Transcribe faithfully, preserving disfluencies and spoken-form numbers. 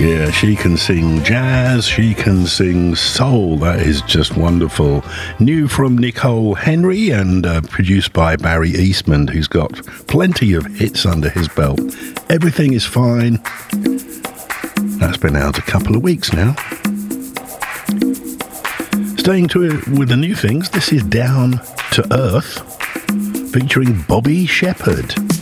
Yeah, she can sing jazz, she can sing soul. That is just wonderful. New from Nicole Henry and uh, produced by Barry Eastman, who's got plenty of hits under his belt. Everything is Fine. That's been out a couple of weeks now. Staying to it with the new things, this is Down to Earth, featuring Bobby Shepherd.